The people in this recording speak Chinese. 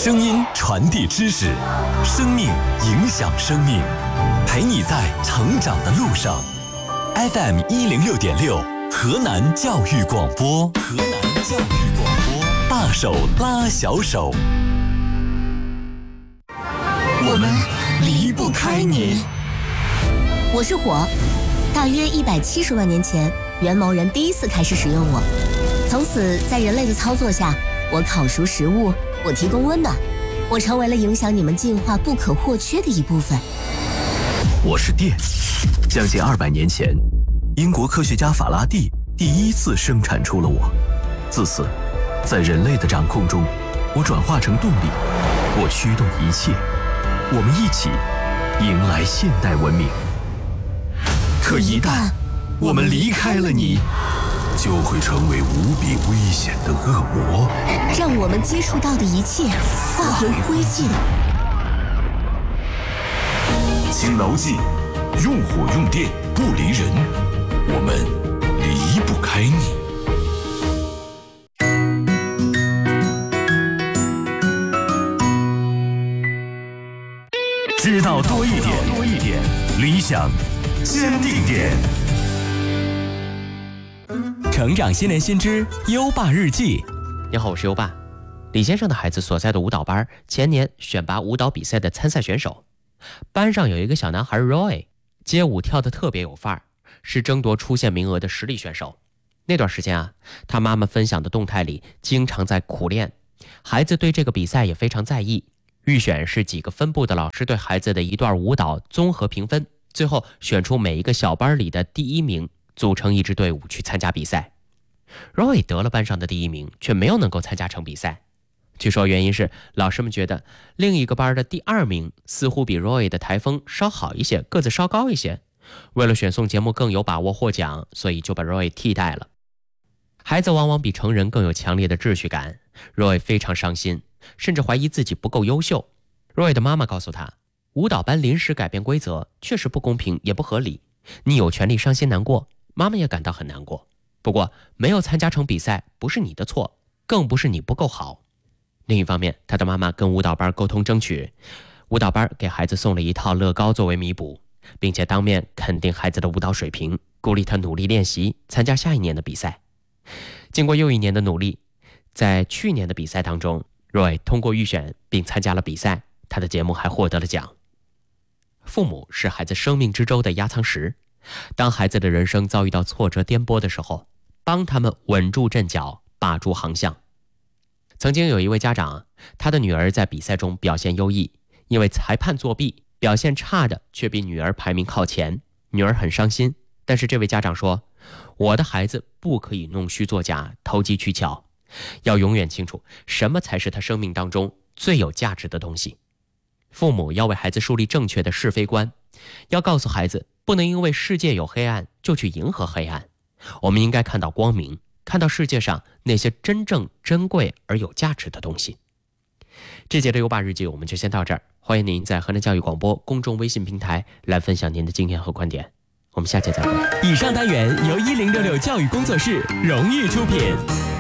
声音传递知识，生命影响生命，陪你在成长的路上。FM106.6，河南教育广播，河南教育广播，大手拉小手，我们离不开你。 我是火，大约170万年前，元谋人第一次开始使用我，从此在人类的操作下，我烤熟食物，我提供温暖，我成为了影响你们进化不可或缺的一部分。 我是电，将近200年前，英国科学家法拉第第一次生产出了我。自此，在人类的掌控中，我转化成动力，我驱动一切，我们一起迎来现代文明。可一旦我们离开了你，就会成为无比危险的恶魔， 让我们接触到的一切化为灰烬。 请牢记，用火用电不离人，我们离不开你。知道多一点，理想坚定点。成长新年新知优爸日记。 你好，我是优爸。李先生的孩子所在的舞蹈班前年选拔舞蹈比赛的参赛选手，班上有一个小男孩 Roy， 街舞跳得特别有范儿，是争夺出线名额的实力选手。那段时间啊，他妈妈分享的动态里经常在苦练，孩子对这个比赛也非常在意。预选是几个分部的老师对孩子的一段舞蹈综合评分，最后选出每一个小班里的第1名，组成一支队伍去参加比赛。Roy 得了班上的第1名，却没有能够参加成比赛。据说原因是老师们觉得另一个班的第2名似乎比 Roy 的台风稍好一些，个子稍高一些。为了选送节目更有把握获奖，所以就把 Roy 替代了。孩子往往比成人更有强烈的秩序感， Roy 非常伤心，甚至怀疑自己不够优秀。 Roy 的妈妈告诉他，舞蹈班临时改变规则确实不公平也不合理，你有权利伤心难过，妈妈也感到很难过。不过没有参加成比赛不是你的错，更不是你不够好。另一方面，他的妈妈跟舞蹈班沟通争取，舞蹈班给孩子送了一套乐高作为弥补，并且当面肯定孩子的舞蹈水平，鼓励他努力练习，参加下一年的比赛。经过又1年的努力，在去年的比赛当中， Roy 通过预选并参加了比赛，他的节目还获得了奖。父母是孩子生命之舟的压舱石，当孩子的人生遭遇到挫折颠簸的时候，帮他们稳住阵脚，把住航向。曾经有一位家长，他的女儿在比赛中表现优异，因为裁判作弊，表现差的却比女儿排名靠前，女儿很伤心。但是这位家长说，我的孩子不可以弄虚作假，投机取巧，要永远清楚什么才是他生命当中最有价值的东西。父母要为孩子树立正确的是非观，要告诉孩子，不能因为世界有黑暗就去迎合黑暗，我们应该看到光明，看到世界上那些真正珍贵而有价值的东西。这节的优爸日记我们就先到这儿，欢迎您在河南教育广播公众微信平台来分享您的经验和观点，我们下节再会。 以上单元由1066教育工作室荣誉出品。